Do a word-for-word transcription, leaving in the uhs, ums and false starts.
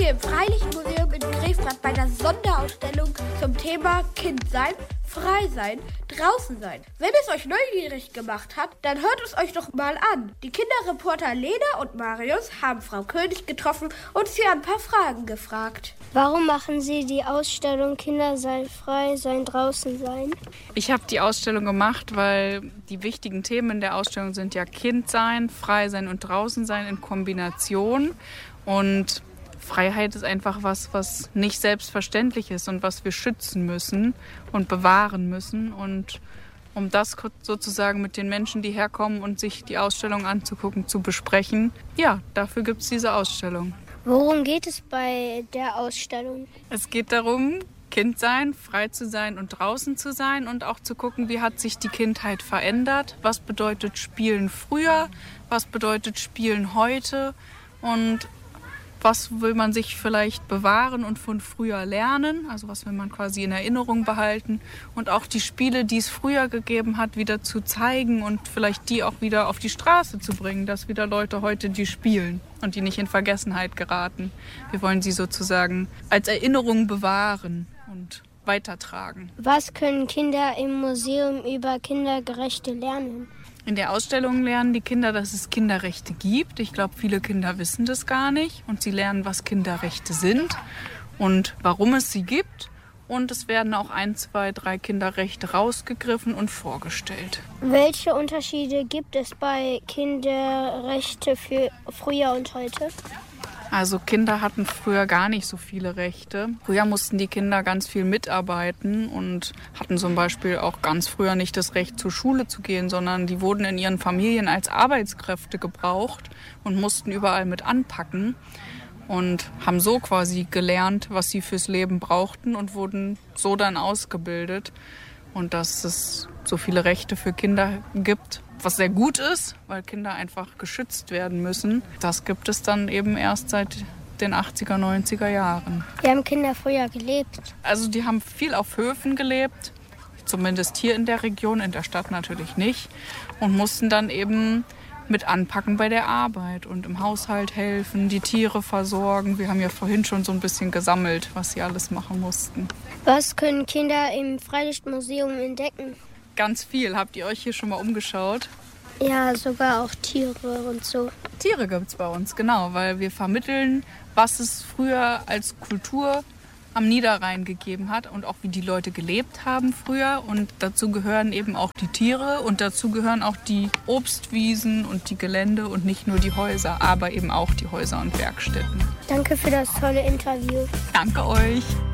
hier im Freilichtmuseum in Grefrath bei der Sonderausstellung zum Thema Kindsein, Freisein, draußen sein. Wenn es euch neugierig gemacht hat, dann hört es euch doch mal an. Die Kinderreporter Lena und Marius haben Frau König getroffen und sie ein paar Fragen gefragt. Warum machen Sie die Ausstellung Kinder sein, frei sein, draußen sein? Ich habe die Ausstellung gemacht, weil die wichtigen Themen der Ausstellung sind ja Kind sein, frei sein und draußen sein in Kombination. Und Freiheit ist einfach was, was nicht selbstverständlich ist und was wir schützen müssen und bewahren müssen. Und um das sozusagen mit den Menschen, die herkommen und sich die Ausstellung anzugucken, zu besprechen, ja, dafür gibt es diese Ausstellung. Worum geht es bei der Ausstellung? Es geht darum, Kind sein, frei zu sein und draußen zu sein und auch zu gucken, wie hat sich die Kindheit verändert, was bedeutet Spielen früher, was bedeutet Spielen heute und was will man sich vielleicht bewahren und von früher lernen, also was will man quasi in Erinnerung behalten und auch die Spiele, die es früher gegeben hat, wieder zu zeigen und vielleicht die auch wieder auf die Straße zu bringen, dass wieder Leute heute die spielen und die nicht in Vergessenheit geraten. Wir wollen sie sozusagen als Erinnerung bewahren und weitertragen. Was können Kinder im Museum über Kinderrechte lernen? In der Ausstellung lernen die Kinder, dass es Kinderrechte gibt. Ich glaube, viele Kinder wissen das gar nicht. Und sie lernen, was Kinderrechte sind und warum es sie gibt. Und es werden auch ein, zwei, drei Kinderrechte rausgegriffen und vorgestellt. Welche Unterschiede gibt es bei Kinderrechte für früher und heute? Also Kinder hatten früher gar nicht so viele Rechte. Früher mussten die Kinder ganz viel mitarbeiten und hatten zum Beispiel auch ganz früher nicht das Recht, zur Schule zu gehen, sondern die wurden in ihren Familien als Arbeitskräfte gebraucht und mussten überall mit anpacken und haben so quasi gelernt, was sie fürs Leben brauchten und wurden so dann ausgebildet. Und dass es so viele Rechte für Kinder gibt, was sehr gut ist, weil Kinder einfach geschützt werden müssen. Das gibt es dann eben erst seit den achtziger, neunziger Jahren. Wie haben Kinder früher gelebt? Also die haben viel auf Höfen gelebt, zumindest hier in der Region, in der Stadt natürlich nicht. Und mussten dann eben mit anpacken bei der Arbeit und im Haushalt helfen, die Tiere versorgen. Wir haben ja vorhin schon so ein bisschen gesammelt, was sie alles machen mussten. Was können Kinder im Freilichtmuseum entdecken? Ganz viel. Habt ihr euch hier schon mal umgeschaut? Ja, sogar auch Tiere und so. Tiere gibt es bei uns, genau, weil wir vermitteln, was es früher als Kultur am Niederrhein gegeben hat und auch wie die Leute gelebt haben früher. Und dazu gehören eben auch die Tiere und dazu gehören auch die Obstwiesen und die Gelände und nicht nur die Häuser, aber eben auch die Häuser und Werkstätten. Danke für das tolle Interview. Danke euch.